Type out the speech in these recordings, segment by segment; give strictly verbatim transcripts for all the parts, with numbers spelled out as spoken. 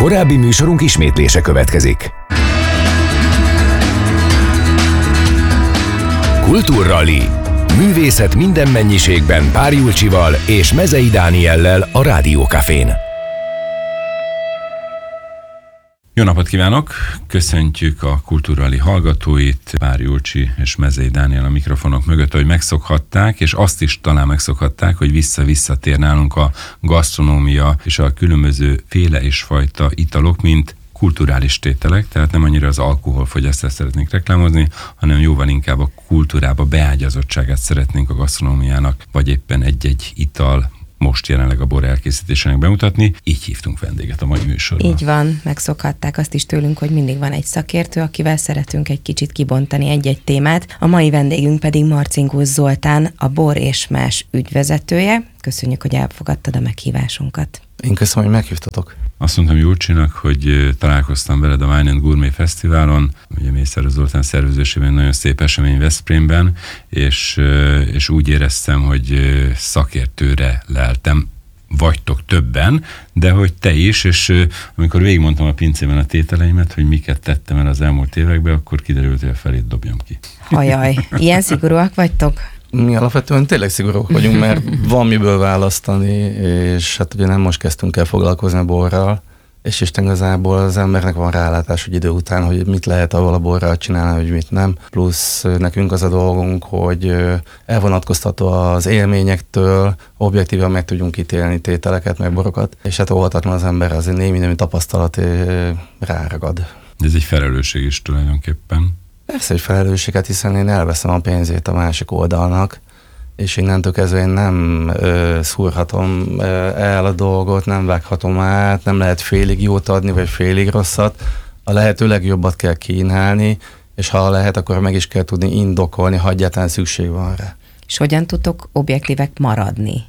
Korábbi műsorunk ismétlése következik. Kultúrrali. Művészet minden mennyiségben Pár Julcsival és Mezei Dániellel a Rádió Cafén. Jó napot kívánok! Köszöntjük a Kultúrrali hallgatóit, Pár Julcsi és Mezei Dániel a mikrofonok mögött, hogy megszokhatták, és azt is talán megszokhatták, hogy vissza-visszatér nálunk a gasztronómia és a különböző féle és fajta italok, mint kulturális tételek, tehát nem annyira az alkoholfogyasztást szeretnénk reklámozni, hanem jóval inkább a kultúrába beágyazottságát szeretnénk a gasztronómiának, vagy éppen egy-egy ital, most jelenleg a bor elkészítésének bemutatni. Így hívtunk vendéget a mai műsorban. Így van, megszokhatták azt is tőlünk, hogy mindig van egy szakértő, akivel szeretünk egy kicsit kibontani egy-egy témát. A mai vendégünk pedig Marcinkus Zoltán, a Bor és Más ügyvezetője. Köszönjük, hogy elfogadtad a meghívásunkat. Én köszönöm, hogy meghívtatok. Azt mondtam Julcsinak, hogy találkoztam veled a Wine and Gourmet Fesztiválon, ugye Mészáros Zoltán szervezésében nagyon szép esemény Veszprémben, és, és úgy éreztem, hogy szakértőre leltem. Vagytok többen, de hogy te is, és amikor végigmondtam a pincében a tételeimet, hogy miket tettem el az elmúlt években, akkor kiderült, hogy a felét dobjam ki. Hajaj, ilyen szigorúak vagytok? Mi alapvetően tényleg szigorúak vagyunk, mert van miből választani, és hát ugye nem most kezdtünk el foglalkozni a borral, és Isten igazából az embernek van rálátás, hogy idő után, hogy mit lehet avval a borral csinálni, hogy mit nem. Plusz nekünk az a dolgunk, hogy elvonatkoztató az élményektől, objektíven meg tudjunk ítélni tételeket, meg borokat, és hát óvatatlan az ember azért némi némi tapasztalat ráragad. De ez egy felelősség is tulajdonképpen. Persze egy felelősséget, hiszen én elveszem a pénzét a másik oldalnak, és innentől kezdve én nem ö, szúrhatom ö, el a dolgot, nem vághatom át, nem lehet félig jót adni, vagy félig rosszat. A lehető legjobbat kell kínálni, és ha lehet, akkor meg is kell tudni indokolni, ha egyáltalán szükség van rá. És hogyan tudtok objektívek maradni?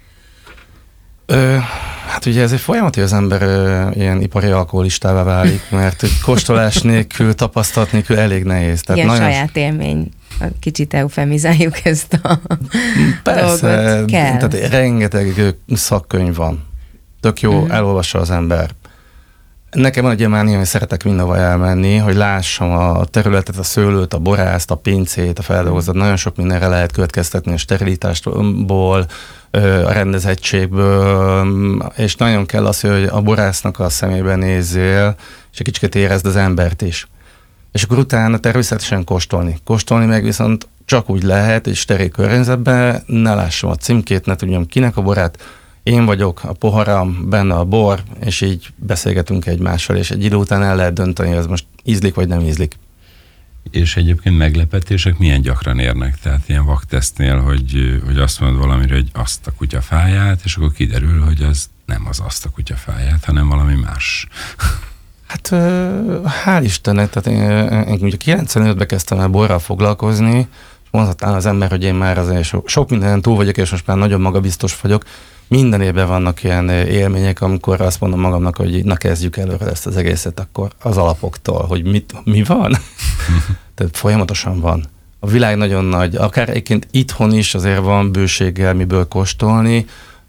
Ö, hát ugye ez egy folyamat, hogy az ember ö, ilyen ipari alkoholistává válik, mert kóstolás nélkül, tapasztalat nélkül elég nehéz. Tehát ilyen nagyon saját élmény. Kicsit eufemizáljuk ezt a Persze, dolgot. Kell. Tehát rengeteg szakkönyv van. Tök jó, uh-huh. elolvassa az ember. Nekem van egy ilyen mánia, hogy szeretek mindenhova elmenni, hogy lássam a területet, a szőlőt, a borászt, a pincét, a feldolgozat. Nagyon sok mindenre lehet következtetni a sterilitásból, a rendezettségből, és nagyon kell az, hogy a borásznak a szemébe nézzél, és egy kicsit érezd az embert is. És akkor utána természetesen kóstolni. Kóstolni meg viszont csak úgy lehet, és steril környezetben, ne lássam a címkét, ne tudjam kinek a borát. Én vagyok, a poharam, benne a bor, és így beszélgetünk egymással, és egy idő után el lehet dönteni, hogy ez most ízlik, vagy nem ízlik. És egyébként meglepetések milyen gyakran érnek? Tehát ilyen vaktesztnél, hogy, hogy azt mondod valamire, hogy azt a kutyafáját, és akkor kiderül, hogy az nem az azt a kutyafáját, hanem valami más. Hát hál' Istennek, tehát én, én ugye kilencvenötben kezdtem el borral foglalkozni, és mondhatnám az ember, hogy én már azért sok, sok mindenen túl vagyok, és most már nagyon magabiztos vagyok. Minden évben vannak ilyen élmények, amikor azt mondom magamnak, hogy na kezdjük előre ezt az egészet, akkor az alapoktól, hogy mit, mi van. Tehát folyamatosan van. A világ nagyon nagy, akár egyébként itthon is azért van bőséggel miből kóstolni,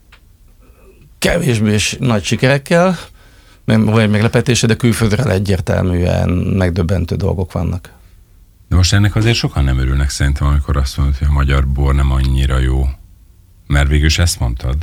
kevésbé is nagy sikerekkel, vagy meglepetése, de külföldre egyértelműen megdöbbentő dolgok vannak. De most ennek azért sokan nem örülnek szerintem, amikor azt mondod, hogy a magyar bor nem annyira jó. Mert végül is ezt mondtad.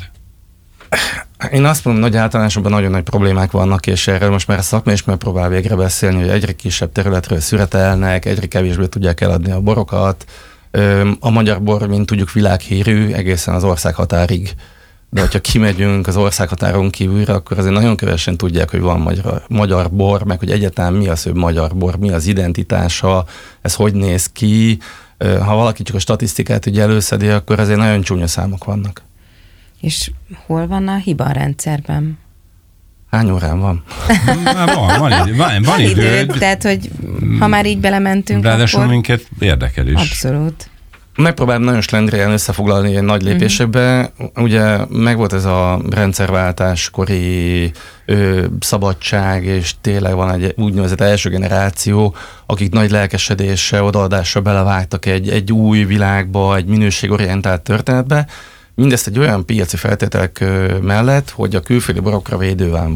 Én azt mondom, hogy általánosabban nagyon nagy problémák vannak, és erről most már a szakma is megpróbál végre beszélni, hogy egyre kisebb területről szüretelnek, egyre kevésbé tudják eladni a borokat. A magyar bor, mint tudjuk, világhírű, egészen az ország határig. De hogyha kimegyünk az országhatáron kívülre, akkor azért nagyon kevesen tudják, hogy van magyar, magyar bor, meg hogy egyáltalán mi az, hogy magyar bor, mi az identitása, ez hogy néz ki. Ha valaki csak a statisztikát ugye előszedi, akkor azért nagyon csúnya számok vannak. És hol van a hiba a rendszerben? Hány órán van? van, van, idő, van, van időd. Tehát, hogy ha már így belementünk, ráadásul akkor... minket érdekel is. Abszolút. Megpróbálom nagyon slendrián összefoglalni ilyen nagy lépésekbe. Uh-huh. Ugye megvolt ez a rendszerváltáskori ö, szabadság, és tényleg van egy úgynevezett első generáció, akik nagy lelkesedéssel, odaadással belevágtak egy, egy új világba, egy minőségorientált történetbe. Mindezt egy olyan piaci feltételek mellett, hogy a külföldi borokra védőván volt.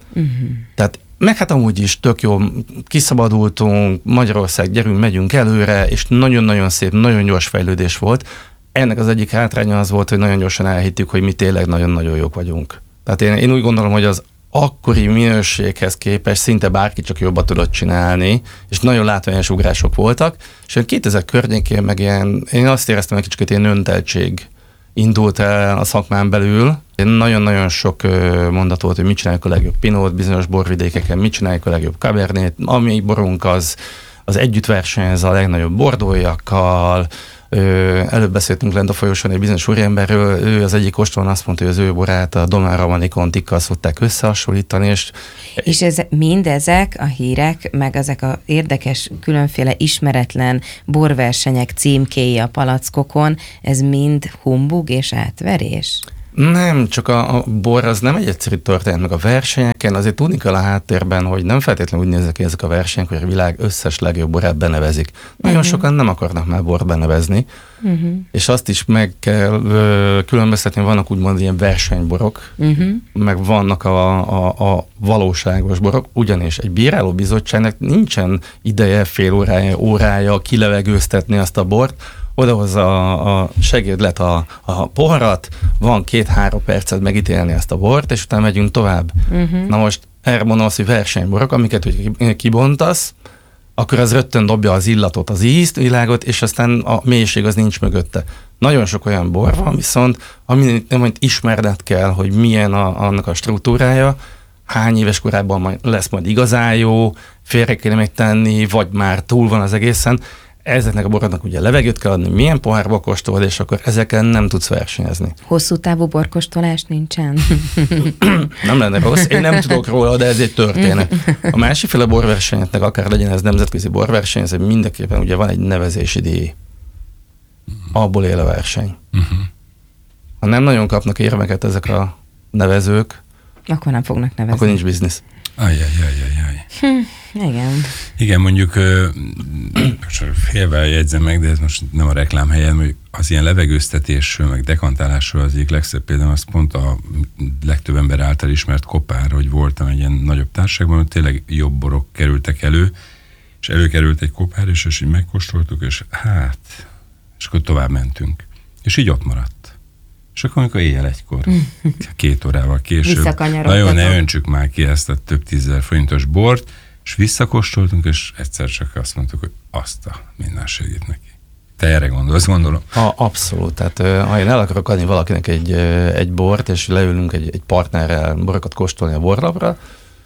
Uh-huh. Tehát meg hát amúgy is tök jó, kiszabadultunk, Magyarország, gyerünk, megyünk előre, és nagyon-nagyon szép, nagyon gyors fejlődés volt. Ennek az egyik hátránya az volt, hogy nagyon gyorsan elhittük, hogy mi tényleg nagyon-nagyon jók vagyunk. Tehát én, én úgy gondolom, hogy az akkori minőséghez képest szinte bárki csak jobban tudott csinálni, és nagyon látványos ugrások voltak, és kétezer környékén meg ilyen, én azt éreztem, hogy kicsit ilyen önteltség indult el a szakmán belül. Nagyon-nagyon sok mondat volt, hogy mit csináljuk a legjobb pinót bizonyos borvidékeken, mit csináljuk a legjobb kabernét, ami borunk az, az együtt versenyez a legnagyobb bordóiakkal. Előbb beszéltünk lent a folyosón egy bizonyos úriemberről, ő az egyik kóstolón azt mondta, hogy az ő borát a Dom Ramani Contikkal szokták összehasonlítani. És, és ez, mindezek a hírek, meg ezek a érdekes, különféle ismeretlen borversenyek címkéi a palackokon, ez mind humbug és átverés? Nem, csak a, a bor az nem egy egyszerű történet, meg a versenyeken azért tudni kell a háttérben, hogy nem feltétlenül úgy néznek ki ezek a versenyek, hogy a világ összes legjobb borát benevezik. Nagyon uh-huh. sokan nem akarnak már bort benevezni, uh-huh. és azt is meg kell ö, különböztetni, vannak úgymond ilyen versenyborok, uh-huh. meg vannak a, a, a valóságos borok, ugyanis egy bírálóbizottságnak nincsen ideje, fél órája, órája kilevegőztetni azt a bort, odahozza a, a segédlet a, a poharat, van két-három percet megítélni ezt a bort, és utána megyünk tovább. Uh-huh. Na most erre mondom azt, hogy versenyborok, amiket hogy kibontasz, akkor az rögtön dobja az illatot, az ízt, világot, és aztán a mélység az nincs mögötte. Nagyon sok olyan bor van, viszont amit ismerned kell, hogy milyen a, annak a struktúrája, hány éves korában majd lesz majd igazán jó, félre kéne megtenni, vagy már túl van az egészen. Ezeknek a boroknak ugye levegőt kell adni, milyen pohárba kóstolod, és akkor ezekkel nem tudsz versenyezni. Hosszú távú borkóstolás nincsen? Nem lenne rossz, én nem tudok róla, de ez egy történet. A másikféle borversenyeknek, akár legyen ez nemzetközi borverseny, ez mindenképpen ugye van egy nevezési díj. Abból él a verseny. Ha nem nagyon kapnak érveket ezek a nevezők, akkor nem fognak nevezni. Akkor nincs biznisz. Ajjajjajjaj. Hm, igen. Igen, mondjuk félvel jegyzem meg, de ez most nem a reklám helyen, hogy az ilyen levegőztetésről, meg dekantálásról az egyik legszebb például, az pont a legtöbb ember által ismert Kopár, hogy voltam egy ilyen nagyobb társaságban, hogy tényleg jobb borok kerültek elő, és előkerült egy Kopár, és, és így megkóstoltuk, és hát, és akkor tovább mentünk. És így ott maradt. És akkor, amikor éjjel egykor, két órával később, nagyon ne öntsük már ki ezt a több tízezer forintos bort, és visszakóstoltunk, és egyszer csak azt mondtuk, hogy azt a minden segít neki. Te erre gondolsz, gondolom? Ha, abszolút. Tehát ha én el akarok adni valakinek egy, egy bort, és leülünk egy, egy partnerrel borokat kóstolni a borlapra,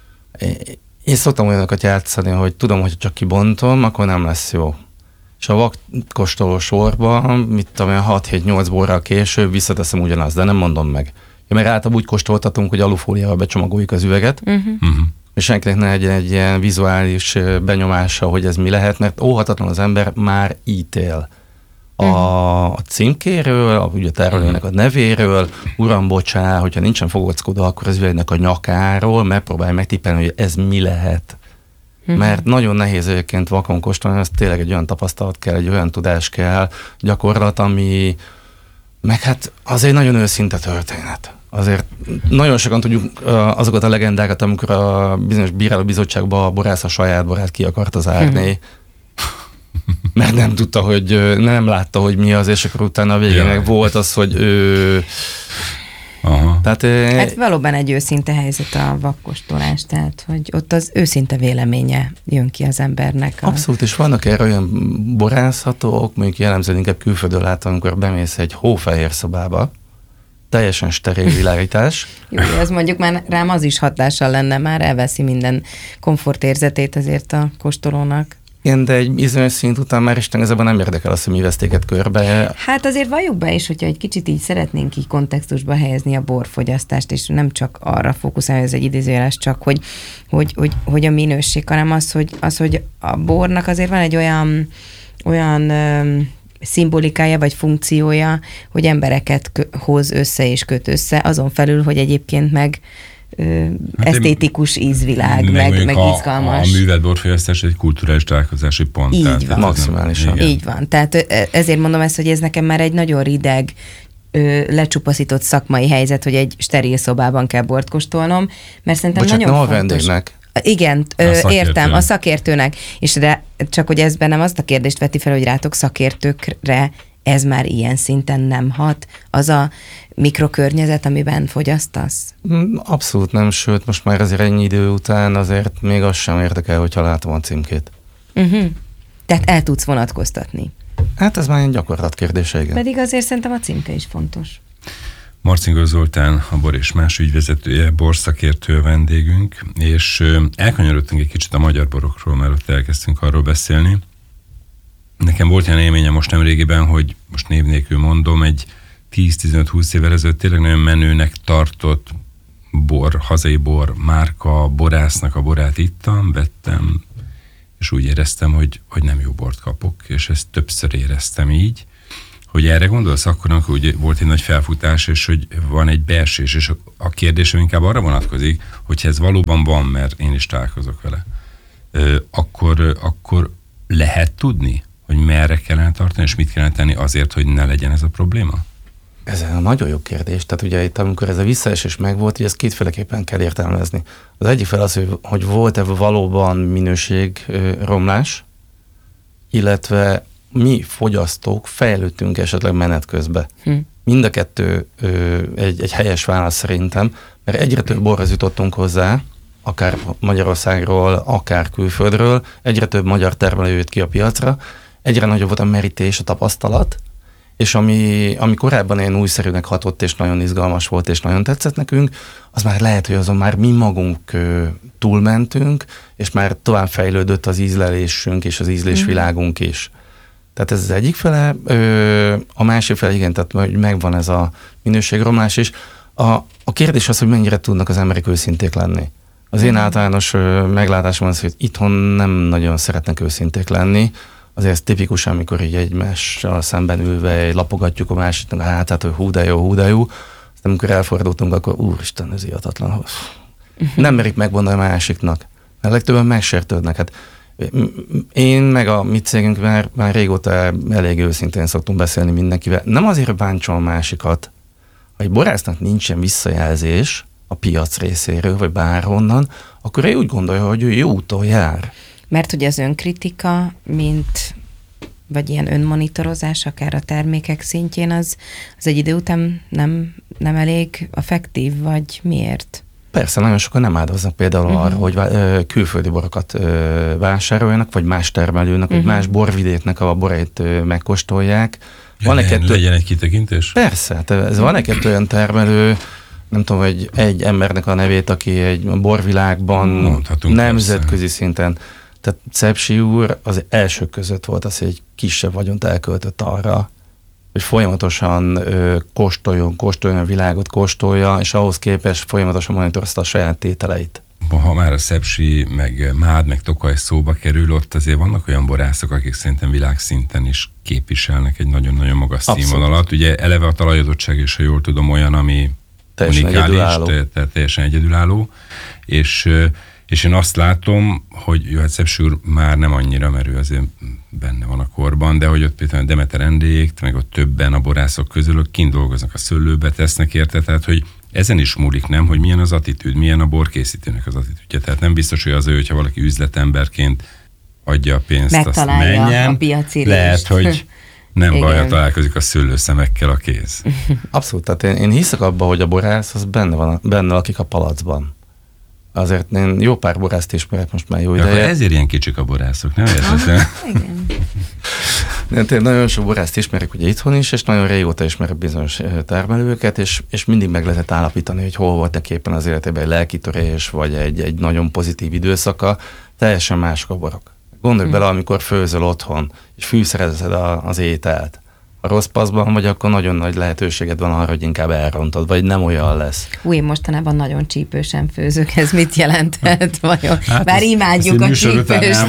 én szoktam olyanokat játszani, hogy tudom, hogy csak kibontom, akkor nem lesz jó. És a vakkóstoló sorban, mit tudom én, hat-hét-nyolc borral később visszateszem ugyanazt, de nem mondom meg. Ja, mert általában úgy kóstoltatunk, hogy alufóliával becsomagoljuk az üveget, uh-huh. Uh-huh. és senkinek ne legyen egy ilyen vizuális benyomása, hogy ez mi lehet, mert óhatatlan az ember már ítél. A, uh-huh. a címkéről, a, ugye a termelőnek a nevéről, uram, bocsá, hogyha nincsen fogockodva, akkor az üvegnek a nyakáról, megpróbálj megtippelni, hogy ez mi lehet. Mert nagyon nehéz egyébként vakon kóstolni, az tényleg egy olyan tapasztalat kell, egy olyan tudás kell, gyakorlat, ami meg hát az egy nagyon őszinte történet. Azért nagyon sokan tudjuk azokat a legendákat, amikor a bizonyos bírálóbizottságban a borász a saját borát ki akarta zárni, mert nem tudta, hogy nem látta, hogy mi az, és akkor utána a végén meg volt az, hogy ő... Aha. Tehát, hát valóban egy őszinte helyzet a vakkóstolás, tehát hogy ott az őszinte véleménye jön ki az embernek. A... Abszolút, és vannak erre olyan borászatok, mondjuk jellemzően inkább külföldön látom, amikor bemész egy hófehér szobába, teljesen steril világítás. Jó, az mondjuk már rám az is hatással lenne, már elveszi minden komfortérzetét azért a kóstolónak. Igen, de egy bizonyos szint után már Isten igazából nem érdekel azt, hogy mi vesztéket körbe. Hát azért valljuk be is, hogyha egy kicsit így szeretnénk így kontextusba helyezni a borfogyasztást, és nem csak arra fókuszálni, ez egy idézőjeles csak, hogy, hogy, hogy, hogy a minőség, hanem az hogy, az, hogy a bornak azért van egy olyan, olyan öm, szimbolikája vagy funkciója, hogy embereket kö- hoz össze és köt össze, azon felül, hogy egyébként meg Hát esztétikus ízvilág, meg, meg, meg a, izgalmas. A művelt borfogyasztás egy kulturális találkozási pont. Így tehát van. Maximálisan. Így van. Tehát ezért mondom ezt, hogy ez nekem már egy nagyon rideg, ö, lecsupaszított szakmai helyzet, hogy egy steril szobában kell bort kóstolnom, mert szerintem Bocsánat, nagyon nem a fontos. vendégnek. Igen, A ö, szakértőnek. értem, a szakértőnek. És de, csak hogy ez bennem azt a kérdést veti fel, hogy rátok szakértőkre ez már ilyen szinten nem hat, az a mikrokörnyezet, amiben fogyasztasz? Abszolút nem, sőt, most már azért ennyi idő után azért még az sem érdekel, hogyha látom a címkét. Uh-huh. Tehát el tudsz vonatkoztatni. Hát ez már egy gyakorlat kérdése, igen. Pedig azért szerintem a címke is fontos. Marcinkos Zoltán, a Bor és Más ügyvezetője, borszakértő a vendégünk, és elkanyarodtunk egy kicsit a magyar borokról, mert ott elkezdtünk arról beszélni. Nekem volt olyan élményem most nemrégiben, hogy most név nélkül mondom, egy tíz-tizenöt-húsz évvel ezelőtt tényleg nagyon menőnek tartott bor, hazai bor, márka, borásznak a borát ittam, vettem, és úgy éreztem, hogy, hogy nem jó bort kapok, és ezt többször éreztem így, hogy erre gondolsz akkor, amikor ugye volt egy nagy felfutás, és hogy van egy beesés, és a kérdésem inkább arra vonatkozik, hogyha ez valóban van, mert én is találkozok vele, akkor, akkor lehet tudni, hogy merre kellene tartani, és mit kellene tenni azért, hogy ne legyen ez a probléma? Ez egy nagyon jó kérdés. Tehát ugye itt, amikor ez a visszaesés megvolt, hogy ezt kétféleképpen kell értelmezni. Az egyik fel az, hogy, hogy volt-e valóban minőségromlás, illetve mi fogyasztók fejlődtünk esetleg menet közben. Hm. Mind a kettő ö, egy, egy helyes válasz szerintem, mert egyre több borhoz jutottunk hozzá, akár Magyarországról, akár külföldről, egyre több magyar termelő jött ki a piacra, egyre nagyobb volt a merítés, a tapasztalat, és ami, ami korábban ilyen újszerűnek hatott, és nagyon izgalmas volt, és nagyon tetszett nekünk, az már lehet, hogy azon már mi magunk ö, túlmentünk, és már tovább fejlődött az ízlelésünk, és az ízlésvilágunk is. Tehát ez az egyik fele, ö, a másik fele, igen, tehát hogy megvan ez a minőségromlás is. A, a kérdés az, hogy mennyire tudnak az emberek őszinték lenni. Az én általános ö, meglátásom az, hogy itthon nem nagyon szeretnek őszinték lenni. Azért ez tipikus, amikor így egymással szemben ülve lapogatjuk a másiknak a hátát, hogy hú de jó, hú de jó. Aztán amikor elfordultunk, akkor úristen, ez ihatatlan. Nem merik megmondani a másiknak. Mert legtöbben megsértődnek. Hát én meg a mi cégünk már, már régóta elég őszintén szoktunk beszélni mindenkivel. Nem azért bántsam a másikat, ha egy borásznak nincsen visszajelzés a piac részéről, vagy bárhonnan, akkor ő úgy gondolja, hogy ő jó úton jár. Mert hogy az önkritika, mint vagy ilyen önmonitorozás, akár a termékek szintjén, az, az egy idő után nem, nem elég effektív, vagy miért? Persze, nagyon sokan nem áldoznak például uh-huh. arra, hogy ö, külföldi borokat ö, vásároljanak, vagy más termelőnek, uh-huh. vagy más borvidéknek a borait ö, megkóstolják. Van legyen, kettő... legyen egy kitekintés? Persze, hát ez van egy kettő olyan termelő, nem tudom, hogy egy embernek a nevét, aki egy borvilágban mondhatunk nemzetközi persze. szinten. Tehát Czepsi úr az első között volt az, hogy egy kisebb vagyont elköltött arra, hogy folyamatosan ö, kóstoljon, kóstoljon a világot, kóstolja, és ahhoz képest folyamatosan monitorozta a saját tételeit. Ha már a Szepsi, meg Mád, meg Tokaj szóba kerül, ott azért vannak olyan borászok, akik szerintem világszinten is képviselnek egy nagyon-nagyon magas Abszolút. színvonalat. Ugye eleve a talajadottság is, ha jól tudom, olyan, ami teljesen unikális, egyedülálló. tehát teljesen egyedülálló. És, és én azt látom, hogy jó, hát Szepsi úr már nem annyira, mert ő azért benne van a korban, de hogy ott például Demeter Endék, meg ott többen a borászok közül, akik kint dolgoznak a szőlőbe, tesznek érte, tehát hogy ezen is múlik, nem, hogy milyen az attitűd, milyen a borkészítőnek az attitűdje. Tehát nem biztos, hogy az ő, hogyha valaki üzletemberként adja a pénzt, megtalálja azt menjen. A piaci lehet, hogy nem igen. baj, ha találkozik a szőlőszemekkel a kéz. Abszolút, tehát én, én hiszek abban, hogy a borász az benne van, benne lakik a palacban. Azért én jó pár borászt ismerek most már jó ja, ideje. Ezért ilyen kicsik a borászok, nem érted? Igen. Én nagyon sok borászt ismerek ugye itthon is, és nagyon régóta ismerek bizonyos termelőket, és, és mindig meg lehetett állapítani, hogy hol volt éppen az életében egy lelkitörés, vagy egy, egy nagyon pozitív időszaka. Teljesen mások a borok. Gondolj hmm. bele, amikor főzöl otthon, és fűszerezed a, az ételt. A rossz paszban vagy, akkor nagyon nagy lehetőséged van arra, hogy inkább elrontod, vagy nem olyan lesz. Hú, én mostanában nagyon csípősen főzök, ez mit jelenthet vajon? Hát Bár ezt, imádjuk ezt a csípőst.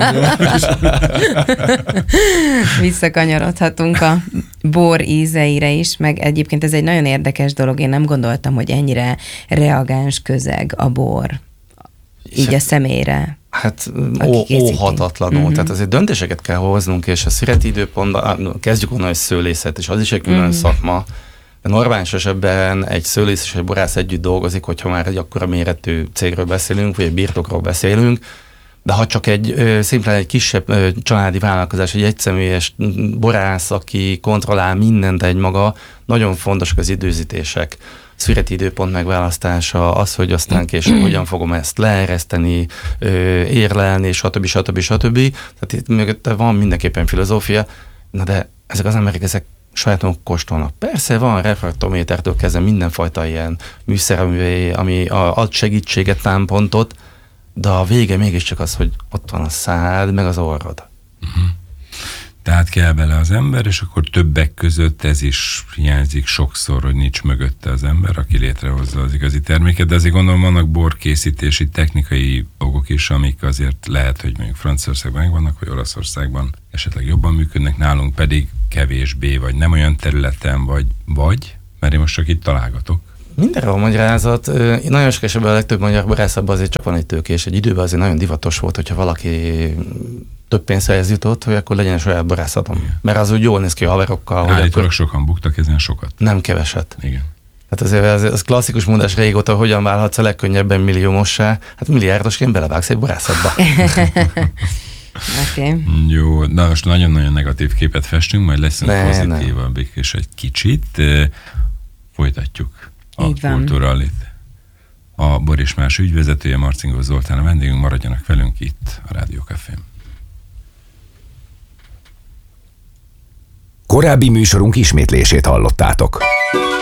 Visszakanyarodhatunk a bor ízeire is, meg egyébként ez egy nagyon érdekes dolog, én nem gondoltam, hogy ennyire reagáns közeg a bor, így a személyre. Hát ó, óhatatlanul. Uh-huh. Tehát azért döntéseket kell hoznunk, és a szüreti időpontban, kezdjük onnan, hogy szőlészet, és az is egy külön uh-huh. szakma. De normális esetben egy szőlész és egy borász együtt dolgozik, hogyha már egy akkora méretű cégről beszélünk, vagy egy birtokról beszélünk, de ha csak egy ö, szimplán egy kisebb ö, családi vállalkozás, egy egyszemélyes borász, aki kontrollál mindent egy maga, nagyon fontosak az időzítések, szüreti időpont megválasztása, az, hogy aztán később hogyan fogom ezt leereszteni, ö, érlelni, stb. stb. stb. Tehát itt mögötte van mindenképpen filozófia, na de ezek az emberek, ezek saját maguk kóstolnak. Persze van refraktométertől kezdve mindenfajta ilyen műszer, ami, ami ad segítséget, támpontot, de a vége mégiscsak az, hogy ott van a szád, meg az orrod. Uh-huh. Tehát kell bele az ember, és akkor többek között ez is hiányzik sokszor, hogy nincs mögötte az ember, aki létrehozza az igazi terméket, de azért gondolom vannak borkészítési technikai dolgok is, amik azért lehet, hogy mondjuk Franciaországban megvannak, vagy Olaszországban esetleg jobban működnek, nálunk pedig kevésbé, vagy nem olyan területen, vagy, vagy mert én most csak itt találgatok. Mindenre a magyarázat. Nagyon sok esetben a legtöbb magyar borászatban azért csak van egy tőkés. Egy időben azért nagyon divatos volt, hogyha valaki több pénzhez jutott, hogy akkor legyen a saját borászatom. Igen. Mert az úgy jól néz ki a haverokkal. Állítólag akkor... sokan buktak ezen sokat. Nem keveset. Igen. Hát azért az, az klasszikus mondás régóta, hogyan válhatsz a legkönnyebben milliómossá. Hát milliárdosként belevágsz egy borászatba. Okay. Jó, na most nagyon-nagyon negatív képet festünk, majd leszünk ne, pozitívabbik és egy kicsit. Folytatjuk a Kulturalit. A Bor és Más ügyvezetője, Marcinkós Zoltán a vendégünk, maradjanak velünk itt a Rádió Cafén. Korábbi műsorunk ismétlését hallottátok.